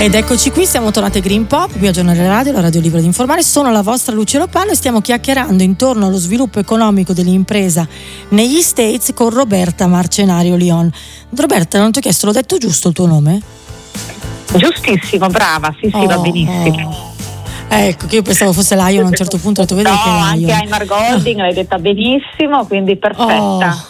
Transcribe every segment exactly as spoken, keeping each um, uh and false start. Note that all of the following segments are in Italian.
Ed eccoci qui, siamo tornate Green Pop, qui a Giornale Radio, la radio libera di informare. Sono la vostra Lucia Lopano e stiamo chiacchierando intorno allo sviluppo economico dell'impresa negli States con Roberta Marcenario Leon. Roberta, non ti ho chiesto, l'ho detto giusto il tuo nome? Giustissimo, brava, sì sì, oh, va benissimo. Oh. Ecco, che io pensavo fosse Lion, a un certo punto ho detto, vedi no, che è Lion. anche Aimar Golding l'hai detta benissimo, quindi perfetta. Oh.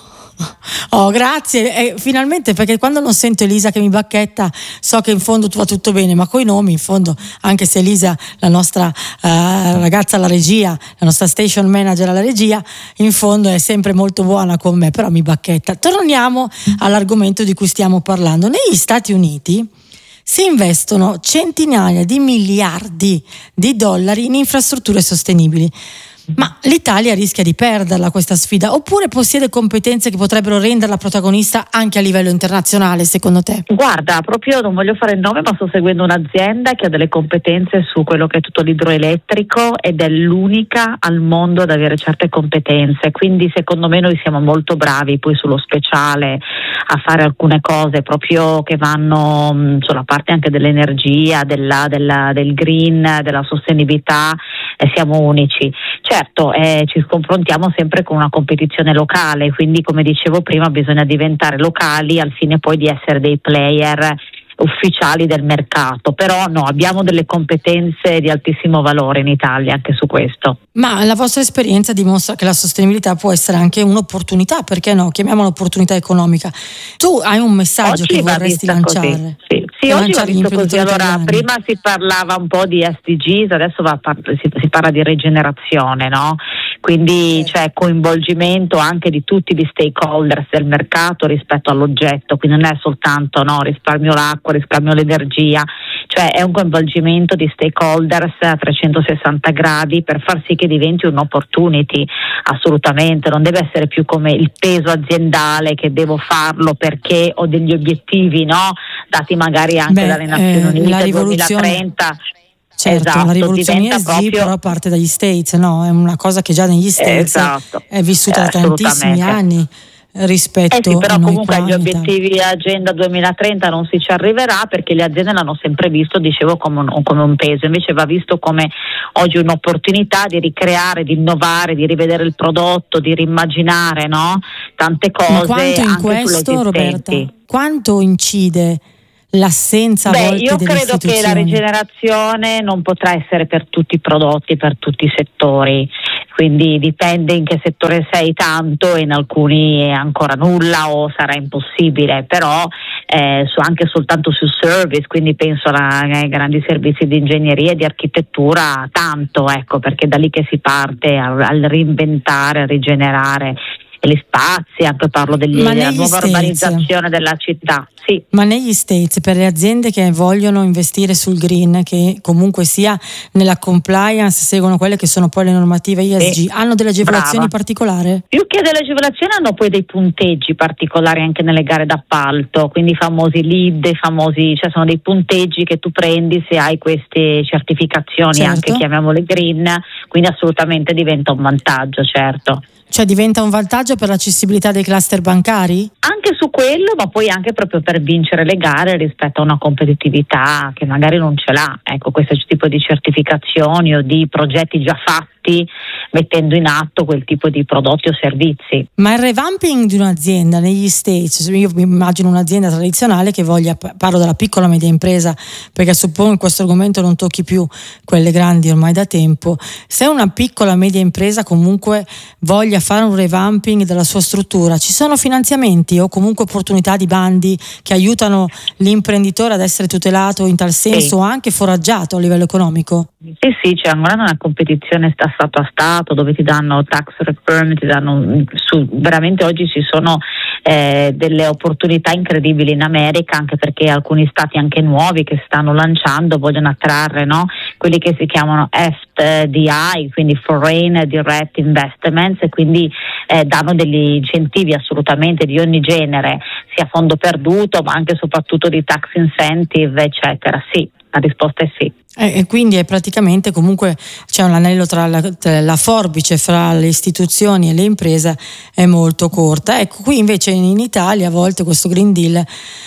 Oh, grazie, eh, finalmente, perché quando non sento Elisa che mi bacchetta so che in fondo va tutto bene, ma coi nomi in fondo, anche se Elisa, la nostra uh, ragazza alla regia, la nostra station manager alla regia, in fondo è sempre molto buona con me, però mi bacchetta. Torniamo all'argomento di cui stiamo parlando. Negli Stati Uniti si investono centinaia di miliardi di dollari in infrastrutture sostenibili. Ma l'Italia rischia di perderla questa sfida, oppure possiede competenze che potrebbero renderla protagonista anche a livello internazionale, secondo te? Guarda, proprio non voglio fare il nome, ma sto seguendo un'azienda che ha delle competenze su quello che è tutto l'idroelettrico ed è l'unica al mondo ad avere certe competenze, quindi secondo me noi siamo molto bravi poi sullo speciale a fare alcune cose proprio che vanno mh, sulla parte anche dell'energia, della, della, del green, della sostenibilità, eh, siamo unici. Certo, eh, ci confrontiamo sempre con una competizione locale, quindi come dicevo prima bisogna diventare locali al fine poi di essere dei player ufficiali del mercato, però no, abbiamo delle competenze di altissimo valore in Italia anche su questo. Ma la vostra esperienza dimostra che la sostenibilità può essere anche un'opportunità, perché no? Chiamiamola opportunità economica. Tu hai un messaggio oggi che vorresti lanciare? Così, sì, sì oggi va visto così. Allora, prima si parlava un po' di S D Gs, adesso va par- si, si parla di rigenerazione, no? Quindi c'è cioè, coinvolgimento anche di tutti gli stakeholders del mercato rispetto all'oggetto, quindi non è soltanto no, risparmio l'acqua, risparmio l'energia, cioè è un coinvolgimento di stakeholders a trecentosessanta gradi per far sì che diventi un'opportunity, assolutamente, non deve essere più come il peso aziendale che devo farlo perché ho degli obiettivi, no? Dati magari anche Beh, dalle Nazioni eh, Unite la duemilatrenta. Certo, esatto, la rivoluzione E S G proprio... però parte dagli States, no? È una cosa che già negli States esatto. è vissuta da tantissimi anni rispetto eh sì, però a noi comunque qua agli obiettivi Agenda duemilatrenta non si ci arriverà perché le aziende l'hanno sempre visto, dicevo, come un, come un peso, invece va visto come oggi un'opportunità di ricreare, di innovare, di rivedere il prodotto, di rimmaginare, no? Tante cose. Ma quanto in anche questo, Roberta, quanto incide l'assenza Beh, a volte io delle credo che la rigenerazione non potrà essere per tutti i prodotti, per tutti i settori, quindi dipende in che settore sei tanto e in alcuni ancora nulla o sarà impossibile, però eh, su, anche soltanto su service, quindi penso alla, ai grandi servizi di ingegneria e di architettura tanto, ecco, perché è da lì che si parte al, al reinventare, a rigenerare gli spazi, anche parlo degli, della nuova States, urbanizzazione della città. Sì. Ma negli States, per le aziende che vogliono investire sul green, che comunque sia nella compliance, seguono quelle che sono poi le normative E S G, sì. Hanno delle agevolazioni Brava. particolari? Più che delle agevolazioni hanno poi dei punteggi particolari anche nelle gare d'appalto, quindi i famosi lead, i famosi, cioè sono dei punteggi che tu prendi se hai queste certificazioni, certo. Anche chiamiamole green, quindi assolutamente diventa un vantaggio, certo. Cioè diventa un vantaggio per l'accessibilità dei cluster bancari? Anche su quello, ma poi anche proprio per vincere le gare rispetto a una competitività che magari non ce l'ha. Ecco, questo tipo di certificazioni o di progetti già fatti, mettendo in atto quel tipo di prodotti o servizi. Ma il revamping di un'azienda negli States, io mi immagino un'azienda tradizionale che voglia, parlo della piccola media impresa, perché suppongo in questo argomento non tocchi più quelle grandi ormai da tempo, se una piccola media impresa comunque voglia fare un revamping della sua struttura, ci sono finanziamenti o comunque opportunità di bandi che aiutano l'imprenditore ad essere tutelato in tal senso, sì. O anche foraggiato a livello economico? Sì, sì, c'è ancora una competizione sta stato a stato dove ti danno tax return, ti danno su, veramente oggi ci sono eh, delle opportunità incredibili in America, anche perché alcuni stati anche nuovi che stanno lanciando vogliono attrarre, no? Quelli che si chiamano F D I, quindi Foreign Direct Investments, e quindi eh, danno degli incentivi assolutamente di ogni genere sia fondo perduto, ma anche e soprattutto di tax incentive, eccetera. Sì, la risposta è sì. E quindi è praticamente, comunque c'è un anello tra la, tra la forbice fra le istituzioni e le imprese è molto corta. Ecco, qui invece in Italia a volte questo Green Deal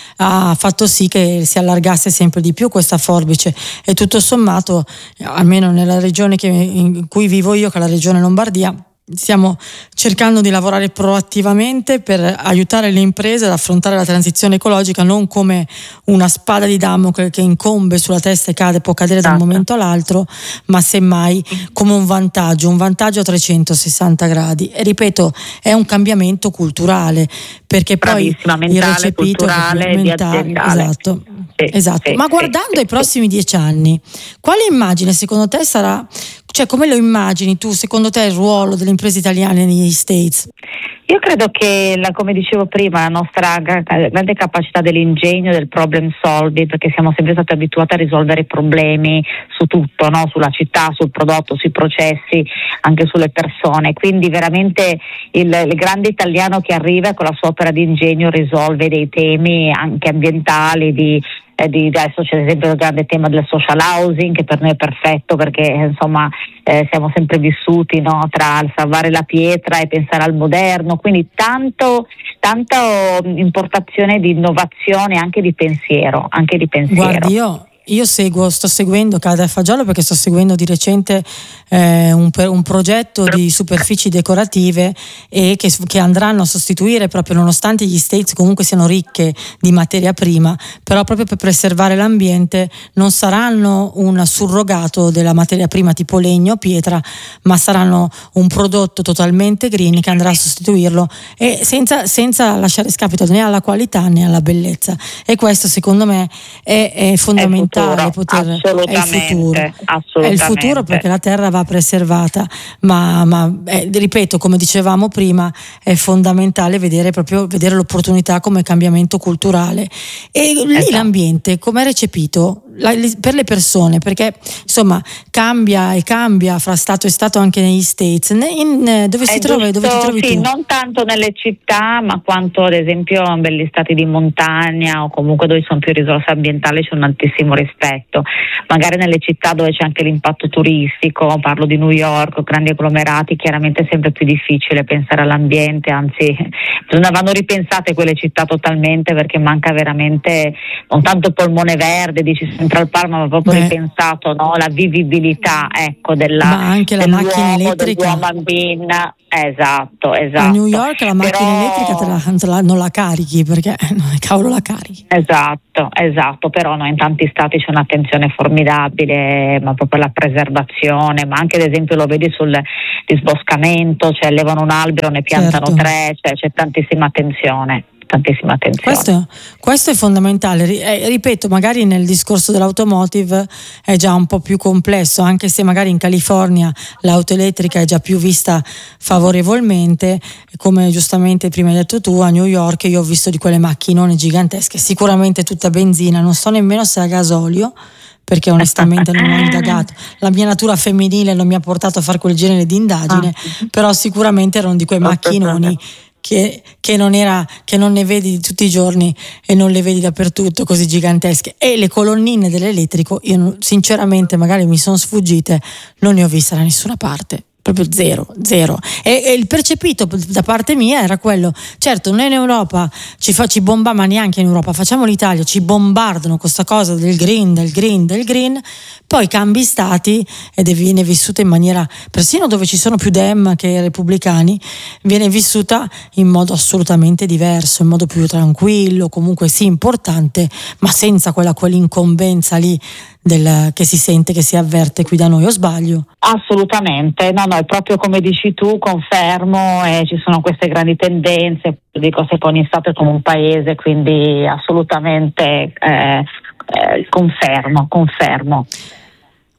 ha fatto sì che si allargasse sempre di più questa forbice, e tutto sommato, almeno nella regione che, in cui vivo io, che è la regione Lombardia, stiamo cercando di lavorare proattivamente per aiutare le imprese ad affrontare la transizione ecologica non come una spada di Damocle che incombe sulla testa e cade, può cadere da un momento all'altro, ma semmai come un vantaggio, un vantaggio a trecentosessanta gradi. E ripeto, è un cambiamento culturale, perché poi mentale, il recepito culturale, è mentale, esatto. Sì, esatto. Sì, ma guardando sì, ai prossimi sì. dieci anni, quale immagine secondo te sarà, cioè come lo immagini tu, secondo te, il ruolo delle imprese italiane negli States? Io credo che, la, come dicevo prima, la nostra grande capacità dell'ingegno, del problem solving, perché siamo sempre stati abituati a risolvere problemi su tutto, no? Sulla città, sul prodotto, sui processi, anche sulle persone. Quindi veramente il, il grande italiano che arriva con la sua opera di ingegno risolve dei temi anche ambientali, di Di, adesso c'è ad esempio il grande tema del social housing, che per noi è perfetto perché insomma eh, siamo sempre vissuti, no, tra il salvare la pietra e pensare al moderno, quindi tanto tanta importazione di innovazione, anche di pensiero, anche di pensiero. Guardi, io Io seguo, sto seguendo Calda e Fagiolo perché sto seguendo di recente eh, un, un progetto di superfici decorative e che, che andranno a sostituire, proprio nonostante gli States comunque siano ricche di materia prima, però proprio per preservare l'ambiente non saranno un surrogato della materia prima tipo legno, pietra, ma saranno un prodotto totalmente green che andrà a sostituirlo, e senza, senza lasciare scapito né alla qualità né alla bellezza. E questo secondo me è, è fondamentale. Futuro, poter, assolutamente, è il futuro, assolutamente. È il futuro, perché la terra va preservata, ma, ma eh, ripeto, come dicevamo prima, è fondamentale vedere proprio vedere l'opportunità come cambiamento culturale. E lì esatto. L'ambiente come è recepito la, per le persone, perché insomma cambia e cambia fra stato e stato anche negli States. In, dove si trova, giusto, dove ti trovi sì, tu? Non tanto nelle città, ma quanto ad esempio in belli stati di montagna o comunque dove ci sono più risorse ambientali c'è un altissimo rispetto. Magari nelle città dove c'è anche l'impatto turistico, parlo di New York, grandi agglomerati, chiaramente è sempre più difficile pensare all'ambiente, anzi vanno ripensate quelle città totalmente, perché manca veramente non tanto il polmone verde, dici Central Park, ma proprio Beh. ripensato, no? La vivibilità, ecco, della, ma anche la macchina elettrica bin, esatto, esatto. A New York la macchina però, elettrica te la, te la, non la carichi, perché non cavolo la carichi. Esatto, esatto, però no, in tanti stati c'è un'attenzione formidabile, ma proprio la preservazione, ma anche ad esempio lo vedi sul disboscamento, cioè levano un albero, ne piantano certo. tre, cioè c'è tantissima attenzione. tantissima attenzione. Questo, questo è fondamentale, eh, ripeto, magari nel discorso dell'automotive è già un po' più complesso, anche se magari in California l'auto elettrica è già più vista favorevolmente, come giustamente prima hai detto tu. A New York io ho visto di quelle macchinone gigantesche, sicuramente tutta benzina, non so nemmeno se a gasolio, perché onestamente non ho indagato, la mia natura femminile non mi ha portato a fare quel genere di indagine, ah. però sicuramente erano di quei macchinoni Che, che non era che non ne vedi tutti i giorni e non le vedi dappertutto, così gigantesche. E le colonnine dell'elettrico io sinceramente magari mi sono sfuggite, non ne ho viste da nessuna parte, proprio zero, zero. E, e il percepito da parte mia era quello: certo, noi in Europa ci, fa, ci bomba, ma neanche in Europa, facciamo l'Italia, ci bombardano questa cosa del green, del green, del green, poi cambi stati ed viene vissuta in maniera, persino dove ci sono più Dem che repubblicani, viene vissuta in modo assolutamente diverso, in modo più tranquillo, comunque sì importante, ma senza quella quell'incombenza lì del, che si sente, che si avverte qui da noi, o sbaglio? Assolutamente, no no, è proprio come dici tu, confermo, e ci sono queste grandi tendenze, dico, se ogni stato è come un paese, quindi assolutamente eh, eh, confermo, confermo.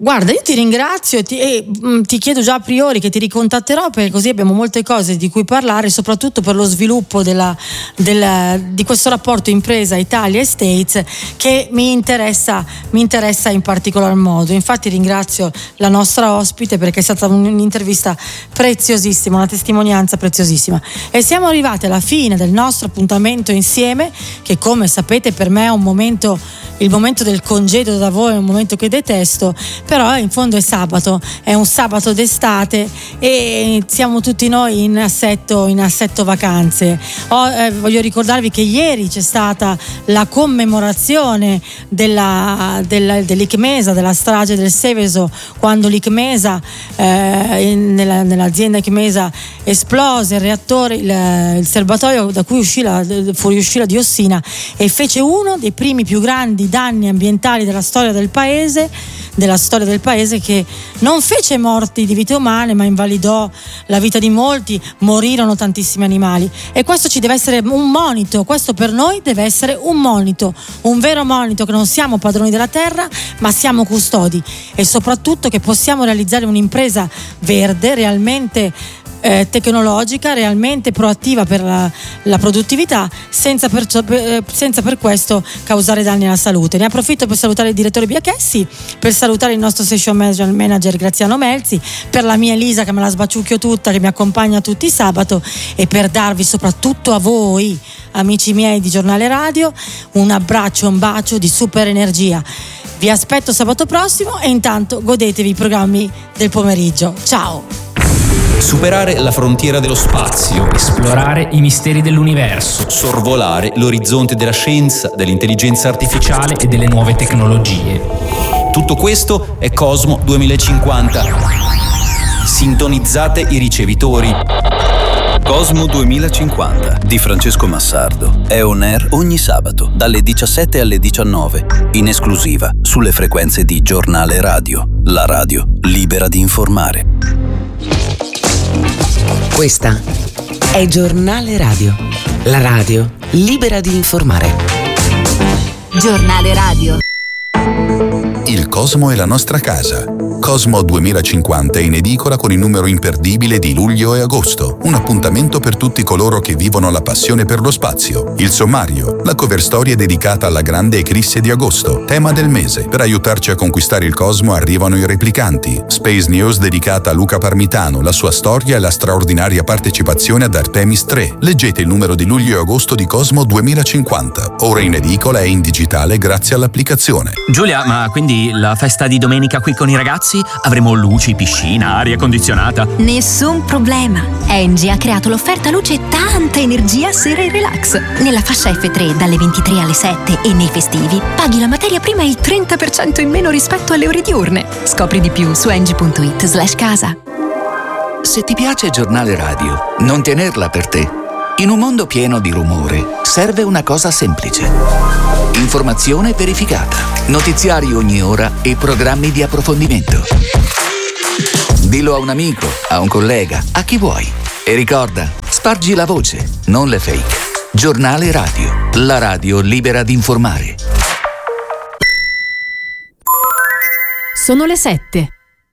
Guarda, io ti ringrazio e ti, e, mh, ti chiedo già a priori che ti ricontatterò, perché così abbiamo molte cose di cui parlare, soprattutto per lo sviluppo della, della, di questo rapporto impresa Italia e States che mi interessa, mi interessa in particolar modo. Infatti ringrazio la nostra ospite perché è stata un'intervista preziosissima, una testimonianza preziosissima. E siamo arrivati alla fine del nostro appuntamento insieme, che come sapete per me è un momento, il momento del congedo da voi, è un momento che detesto, però in fondo è sabato, è un sabato d'estate e siamo tutti noi in assetto, in assetto vacanze. Oh, eh, voglio ricordarvi che ieri c'è stata la commemorazione della, della, dell'Icmesa, della strage del Seveso, quando l'Icmesa, eh, nella, nell'azienda Icmesa esplose il reattore, il, il serbatoio da cui uscì la, fuoriuscì la diossina e fece uno dei primi più grandi danni ambientali della storia del paese, della storia del paese, che non fece morti di vite umane ma invalidò la vita di molti, morirono tantissimi animali, e questo ci deve essere un monito, questo per noi deve essere un monito, un vero monito, che non siamo padroni della terra ma siamo custodi, e soprattutto che possiamo realizzare un'impresa verde realmente Eh, tecnologica, realmente proattiva per la, la produttività, senza per, eh, senza per questo causare danni alla salute. Ne approfitto per salutare il direttore Biachessi, per salutare il nostro session manager, manager Graziano Melzi, per la mia Elisa che me la sbaciucchio tutta, che mi accompagna tutti i sabato, e per darvi soprattutto a voi, amici miei di Giornale Radio, un abbraccio, un bacio di super energia. Vi aspetto sabato prossimo e intanto godetevi i programmi del pomeriggio. Ciao! Superare la frontiera dello spazio, esplorare i misteri dell'universo, sorvolare l'orizzonte della scienza, dell'intelligenza artificiale e delle nuove tecnologie. Tutto questo è Cosmo duemilacinquanta. Sintonizzate i ricevitori. Cosmo duemilacinquanta di Francesco Massardo è on air ogni sabato dalle diciassette alle diciannove, in esclusiva sulle frequenze di Giornale Radio, la radio libera di informare. Questa è Giornale Radio, la radio libera di informare. Giornale Radio. Il Cosmo è la nostra casa. Cosmo duemilacinquanta è in edicola con il numero imperdibile di luglio e agosto. Un appuntamento per tutti coloro che vivono la passione per lo spazio. Il sommario, la cover storia dedicata alla grande eclisse di agosto, tema del mese. Per aiutarci a conquistare il Cosmo arrivano i replicanti. Space News dedicata a Luca Parmitano, la sua storia e la straordinaria partecipazione ad Artemis tre. Leggete il numero di luglio e agosto di Cosmo duemilacinquanta. Ora in edicola e in digitale grazie all'applicazione. Giulia, ma quindi la festa di domenica qui con i ragazzi? Avremo luci, piscina, aria condizionata? Nessun problema. Engie ha creato l'offerta luce e tanta energia sera e relax. Nella fascia F tre dalle ventitré alle sette e nei festivi paghi la materia prima il trenta per cento in meno rispetto alle ore diurne. Scopri di più su engie punto it slash casa. Se ti piace Giornale Radio, non tenerla per te. In un mondo pieno di rumore, serve una cosa semplice. Informazione verificata, notiziari ogni ora e programmi di approfondimento. Dillo a un amico, a un collega, a chi vuoi. E ricorda, spargi la voce, non le fake. Giornale Radio, la radio libera di informare. Sono le sette.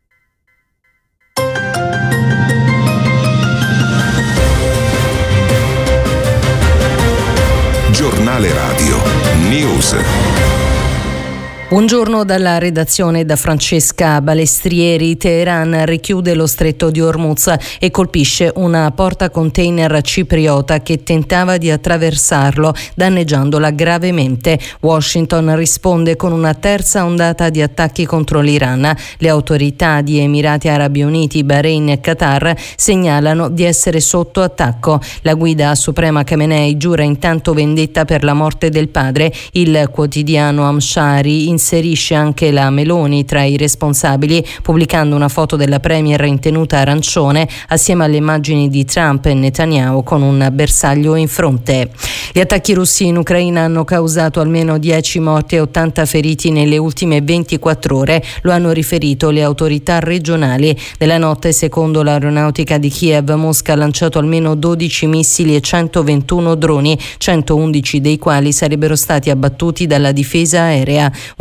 Giornale Radio News. Buongiorno dalla redazione da Francesca Balestrieri. Teheran richiude lo stretto di Hormuz e colpisce una porta container cipriota che tentava di attraversarlo, danneggiandola gravemente. Washington risponde con una terza ondata di attacchi contro l'Iran. Le autorità di Emirati Arabi Uniti, Bahrain e Qatar segnalano di essere sotto attacco. La guida suprema Khamenei giura intanto vendetta per la morte del padre. Il quotidiano Amshari inserisce anche la Meloni tra i responsabili, pubblicando una foto della premier in tenuta arancione assieme alle immagini di Trump e Netanyahu con un bersaglio in fronte. Gli attacchi russi in Ucraina hanno causato almeno dieci morti e ottanta feriti nelle ultime ventiquattro ore, lo hanno riferito le autorità regionali. Nella notte, secondo l'aeronautica di Kiev, Mosca ha lanciato almeno dodici missili e centoventuno droni, centoundici dei quali sarebbero stati abbattuti dalla difesa aerea. Una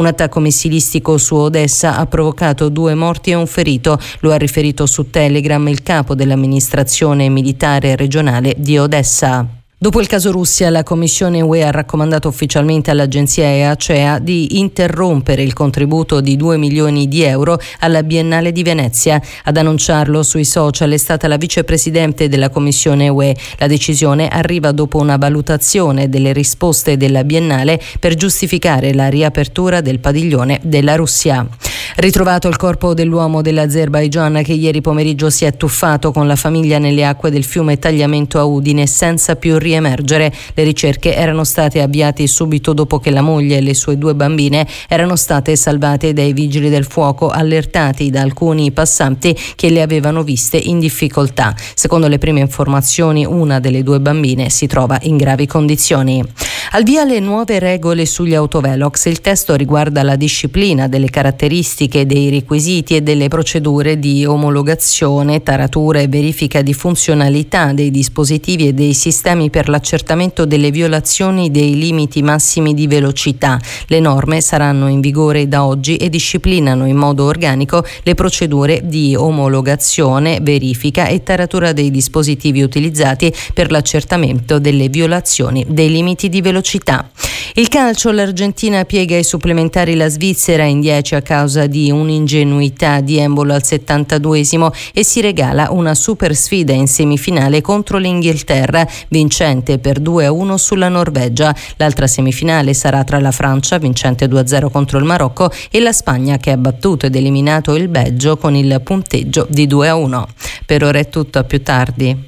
attacco missilistico su Odessa ha provocato due morti e un ferito, lo ha riferito su Telegram il capo dell'amministrazione militare regionale di Odessa. Dopo il caso Russia, la Commissione U E ha raccomandato ufficialmente all'agenzia E A C E A di interrompere il contributo di due milioni di euro alla Biennale di Venezia. Ad annunciarlo sui social è stata la vicepresidente della Commissione U E. La decisione arriva dopo una valutazione delle risposte della Biennale per giustificare la riapertura del padiglione della Russia. Ritrovato il corpo dell'uomo dell'Azerbaigian che ieri pomeriggio si è tuffato con la famiglia nelle acque del fiume Tagliamento a Udine senza più riemergere. Le ricerche erano state avviate subito dopo che la moglie e le sue due bambine erano state salvate dai vigili del fuoco, allertati da alcuni passanti che le avevano viste in difficoltà. Secondo le prime informazioni, una delle due bambine si trova in gravi condizioni. Al via le nuove regole sugli autovelox. Il testo riguarda la disciplina delle caratteristiche, dei requisiti e delle procedure di omologazione, taratura e verifica di funzionalità dei dispositivi e dei sistemi per l'accertamento delle violazioni dei limiti massimi di velocità. Le norme saranno in vigore da oggi e disciplinano in modo organico le procedure di omologazione, verifica e taratura dei dispositivi utilizzati per l'accertamento delle violazioni dei limiti di velocità. Il calcio, l'Argentina piega ai supplementari la Svizzera in dieci a causa di un'ingenuità di Embolo al settantaduesimo e si regala una super sfida in semifinale contro l'Inghilterra, vincente per due a uno sulla Norvegia. L'altra semifinale sarà tra la Francia, vincente due a zero contro il Marocco, e la Spagna, che ha battuto ed eliminato il Belgio con il punteggio di due a uno. Per ora è tutto, a più tardi.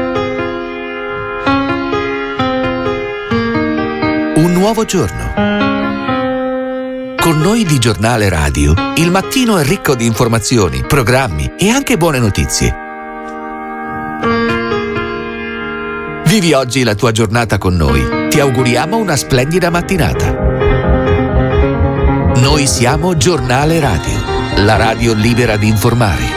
Un nuovo giorno. Con noi di Giornale Radio, il mattino è ricco di informazioni, programmi e anche buone notizie. Vivi oggi la tua giornata con noi. Ti auguriamo una splendida mattinata. Noi siamo Giornale Radio, la radio libera di informare.